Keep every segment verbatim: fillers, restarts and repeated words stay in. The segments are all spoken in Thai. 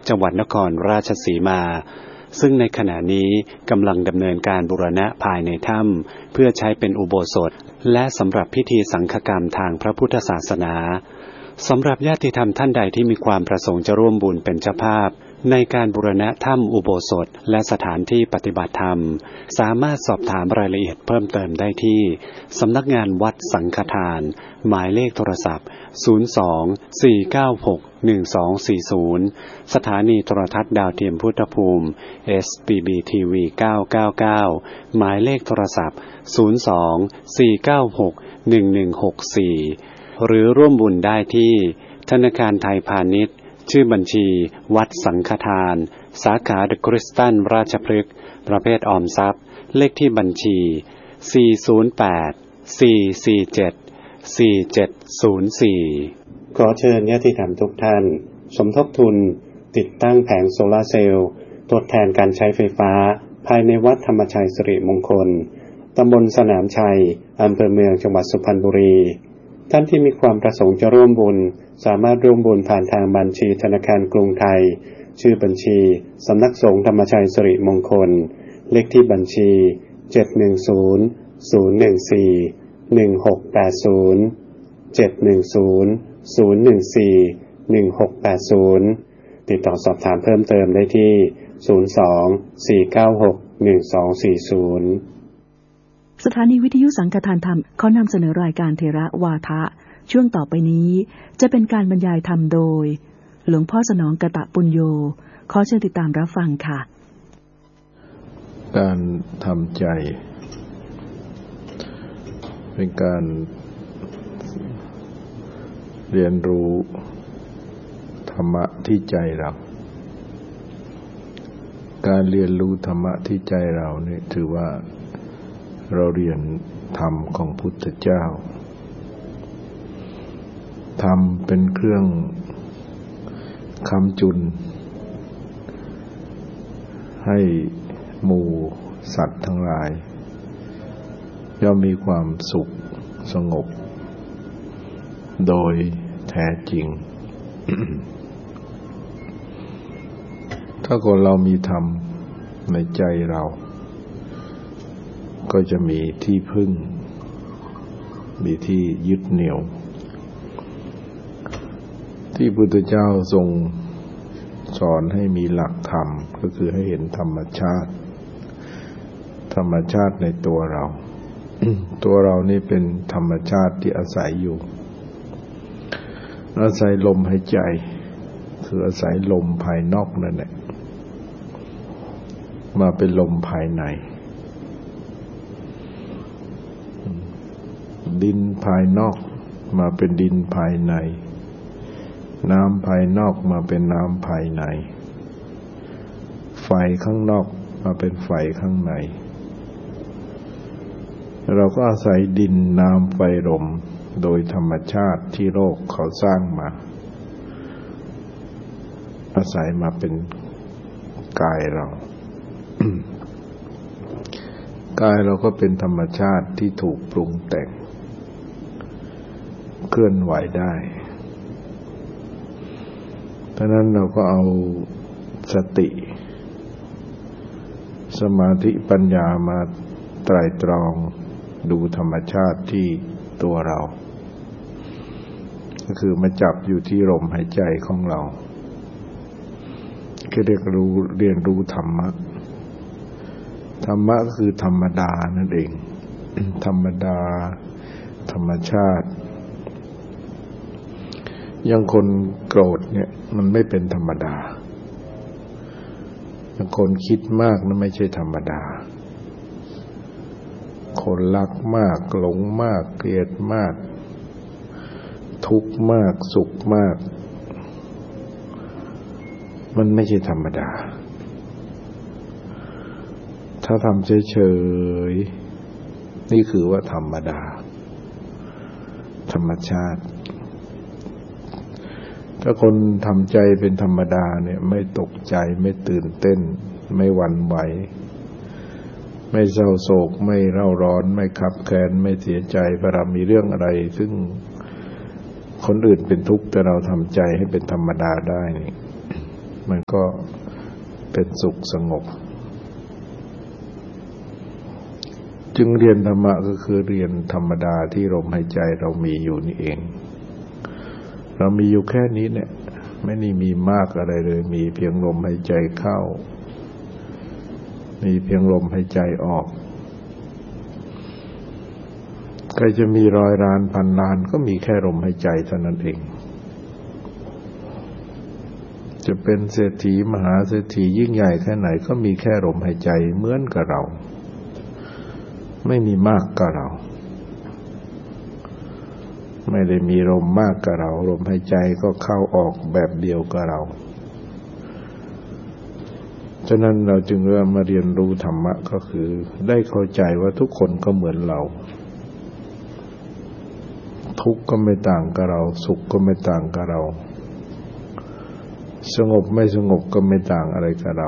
จังหวัดนครราชสีมาซึ่งในขณะนี้กำลังดำเนินการบูรณะภายในถ้ำเพื่อใช้เป็นอุโบสถและสำหรับพิธีสังฆกรรมทางพระพุทธศาสนาสำหรับญาติธรรมท่านใดที่มีความประสงค์จะร่วมบุญเป็นเจ้าภาพในการบูรณะถ้ำอุโบสถและสถานที่ปฏิบัติธรรมสามารถสอบถามรายละเอียดเพิ่มเติมได้ที่สำนักงานวัดสังฆทานหมายเลขโทรศัพท์ศูนย์ สอง สี่ เก้า หก หนึ่ง สอง สี่ ศูนย์สถานีโทรทัศน์ดาวเทียมพุทธภูมิ เอส พี บี ที วี เก้า เก้า เก้าหมายเลขโทรศัพท์ศูนย์ สอง สี่ เก้า หก หนึ่ง หนึ่ง หก สี่หรือร่วมบุญได้ที่ธนาคารไทยพาณิชย์ชื่อบัญชีวัดสังฆทานสาขาเดอะคริสตัลราชพฤกษ์ประเภทออมทรัพย์เลขที่บัญชีสี่ ศูนย์ แปด สี่ สี่ เจ็ด สี่ เจ็ด ศูนย์ สี่ขอเชิญญาติธรรมทุกท่านสมทบทุนติดตั้งแผงโซลาร์เซลล์ทดแทนการใช้ไฟฟ้าภายในวัดธรรมชัยสิริมงคลตำบลสนามชัยอำเภอเมืองจังหวัดสุพรรณบุรีท่านที่มีความประสงค์จะร่วมบุญสามารถร่วมบุญผ่านทางบัญชีธนาคารกรุงไทยชื่อบัญชีสำนักสงฆ์ธรรมชัยสิริมงคลเลขที่บัญชีเจ็ด หนึ่ง ศูนย์ ศูนย์ หนึ่ง สี่ หนึ่ง หก แปด ศูนย์ เจ็ด หนึ่ง ศูนย์ ศูนย์ หนึ่ง สี่ หนึ่ง หก แปด ศูนย์ติดต่อสอบถามเพิ่มเติมได้ที่ศูนย์ สอง สี่ เก้า หก หนึ่ง สอง สี่ ศูนย์สถานีวิทยุสังฆทานธรรมเขานำเสนอรายการเทระวาทะช่วงต่อไปนี้จะเป็นการบรรยายธรรมโดยหลวงพ่อสนองกตปุญโญขอเชิญติดตามรับฟังค่ะการทำใจเป็นการเรียนรู้ธรรมะที่ใจเราการเรียนรู้ธรรมะที่ใจเรานี่ถือว่าเราเรียนธรรมของพุทธเจ้าธรรมเป็นเครื่องค้ำจุนให้หมู่สัตว์ทั้งหลายย่อมมีความสุขสงบโดยแท้จริง ถ้าคนเรามีธรรมในใจเราก็จะมีที่พึ่งมีที่ยึดเหนี่ยวที่พุทธเจ้าทรงสอนให้มีหลักธรรมก็คือให้เห็นธรรมชาติธรรมชาติในตัวเรา ตัวเรานี่เป็นธรรมชาติที่อาศัยอยู่อาศัยลมหายใจคืออาศัยลมภายนอกนั่นแหละมาเป็นลมภายในดินภายนอกมาเป็นดินภายในน้ำภายนอกมาเป็นน้ำภายในไฟข้างนอกมาเป็นไฟข้างในเราก็อาศัยดินน้ำไฟลมโดยธรรมชาติที่โลกเขาสร้างมาอาศัยมาเป็นกายเรา กายเราก็เป็นธรรมชาติที่ถูกปรุงแต่งเคลื่อนไหวได้เพราะนั้นเราก็เอาสติสมาธิปัญญามาไตร่ตรองดูธรรมชาติที่ตัวเราก็คือมาจับอยู่ที่ลมหายใจของเราก็เรียกรู้เรียนรู้ธรรมะธรรมะก็คือธรรมดานั่นเอง ธรรมดาธรรมชาติอย่างคนโกรธเนี่ยมันไม่เป็นธรรมดาอย่างคนคิดมากนั่นไม่ใช่ธรรมดาคนรักมากหลงมากเกลียดมากทุกข์มากสุขมากมันไม่ใช่ธรรมดาถ้าทำเฉยๆนี่คือว่าธรรมดาธรรมชาติถ้าคนทำใจเป็นธรรมดาเนี่ยไม่ตกใจไม่ตื่นเต้นไม่หวั่นไหวไม่เศร้าโศกไม่เร่าร้อนไม่คับแค้นไม่เสียใจเพราะเรามีเรื่องอะไรซึ่งคนอื่นเป็นทุกข์แต่เราทำใจให้เป็นธรรมดาได้นี่มันก็เป็นสุขสงบจึงเรียนธรรมะก็คือเรียนธรรมดาที่ลมหายใจเรามีอยู่นี่เองเรามีอยู่แค่นี้เนี่ยไม่ได้มีมากอะไรเลยมีเพียงลมหายใจเข้ามีเพียงลมหายใจออกใครจะมีร้อยล้านพันล้านก็มีแค่ลมหายใจเท่านั้นเองจะเป็นเศรษฐีมหาเศรษฐียิ่งใหญ่แค่ไหนก็มีแค่ลมหายใจเหมือนกับเราไม่มีมากกับเราไม่ได้มีลมมากกับเราลมหายใจก็เข้าออกแบบเดียวกับเราฉะนั้นเราจึงเริ่มมาเรียนรู้ธรรมะก็คือได้เข้าใจว่าทุกคนก็เหมือนเราทุกข์ก็ไม่ต่างกับเราสุขก็ไม่ต่างกับเราสงบไม่สงบก็ไม่ต่างอะไรกับเรา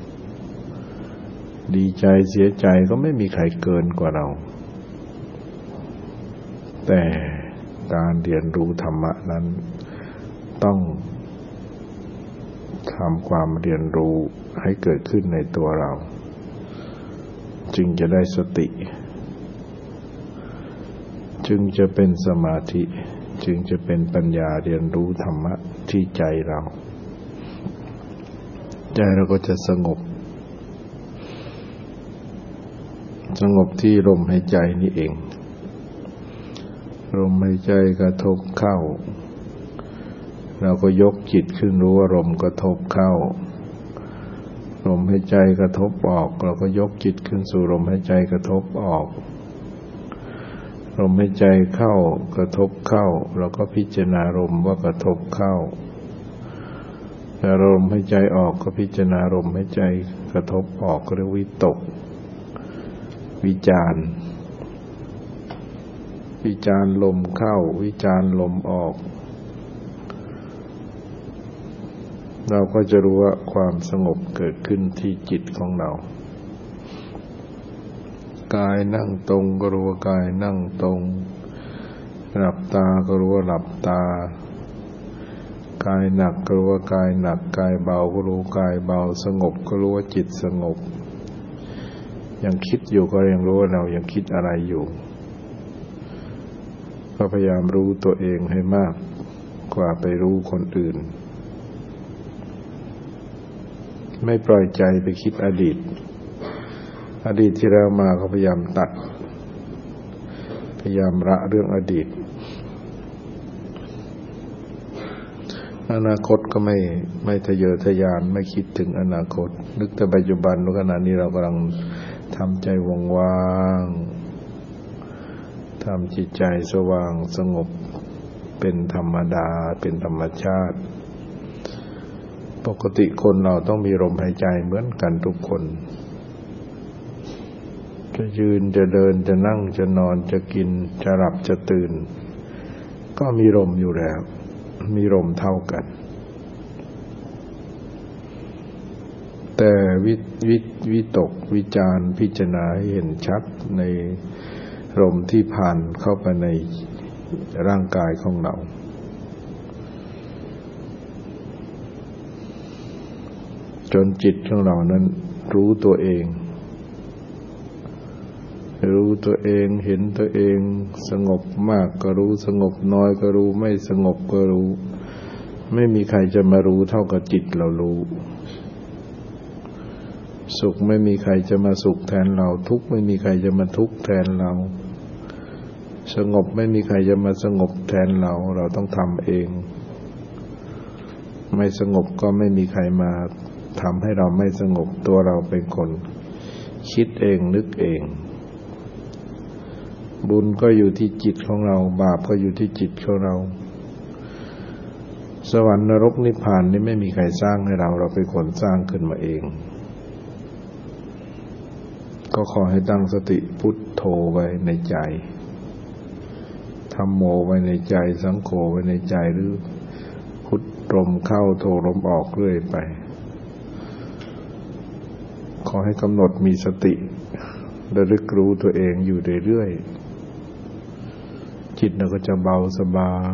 ดีใจเสียใจก็ไม่มีใครเกินกว่าเราแต่การเรียนรู้ธรรมะนั้นต้องทำความเรียนรู้ให้เกิดขึ้นในตัวเราจึงจะได้สติจึงจะเป็นสมาธิจึงจะเป็นปัญญาเรียนรู้ธรรมะที่ใจเราใจเราก็จะสงบสงบที่ลมหายใจนี่เองลมหายใจกระทบเข้าเราก็ยกจิตขึ้นรู้ว่าลมกระทบเข้าลมหายใจกระทบออกเราก็ยกจิตขึ้นสู่ลมหายใจกระทบออกลมหายใจเข้ากระทบเข้าเราก็พิจารณาลมว่ากระทบเข้าแต่ลมหายใจออกก็พิจารณาลมหายใจกระทบออกก็เรียกวิตกวิจารณ์วิจารณ์ลมเข้าวิจารณ์ลมออกเราก็จะรู้ว่าความสงบเกิดขึ้นที่จิตของเรากายนั่งตรงก็รู้ว่ากายนั่งตรงหลับตาก็รู้ว่าหลับตากายหนักก็รู้ว่ากายหนักกายเบาก็รู้กายเบาสงบก็รู้ว่าจิตสงบยังคิดอยู่ก็ยังรู้ว่าเรายังคิดอะไรอยู่ก็พยายามรู้ตัวเองให้มากกว่าไปรู้คนอื่นไม่ปล่อยใจไปคิดอดีตอดีตที่เรามาก็พยายามตัดพยายามละเรื่องอดีตอนาคตก็ไม่ไม่ทะเยอทะยานไม่คิดถึงอนาคตนึกแต่ปัจจุบันขณะนี้เรากำลังทำใจว่างๆทำจิตใจสว่างสงบเป็นธรรมดาเป็นธรรมชาติปกติคนเราต้องมีลมหายใจเหมือนกันทุกคนจะยืนจะเดินจะนั่งจะนอนจะกินจะหลับจะตื่นก็มีลมอยู่แล้วมีลมเท่ากันแต่วิวิวิตกวิจารพิจารณาให้เห็นชัดในลมที่ผ่านเข้าไปในร่างกายของเราจนจิตของเรานั้นรู้ตัวเองรู้ตัวเองเห็นตัวเองสงบมากก็รู้สงบน้อยก็รู้ไม่สงบก็รู้ไม่มีใครจะมารู้เท่ากับจิตเรารู้สุขไม่มีใครจะมาสุขแทนเราทุกข์ไม่มีใครจะมาทุกข์แทนเราสงบไม่มีใครจะมาสงบแทนเราเราต้องทำเองไม่สงบก็ไม่มีใครมาทำให้เราไม่สงบตัวเราเป็นคนคิดเองนึกเองบุญก็อยู่ที่จิตของเราบาปก็อยู่ที่จิตของเราสวรรค์นรกนิพพานนี่ไม่มีใครสร้างให้เราเราเป็นคนสร้างขึ้นมาเองก็ขอให้ตั้งสติพุทโธไว้ในใจธัมโมไว้ในใจสังโฆไว้ในใจหรือพุทลมเข้าโธลมออกเรื่อยไปขอให้กำหนดมีสติระลึกรู้ตัวเองอยู่เรื่อยๆจิตเราก็จะเบาสบาย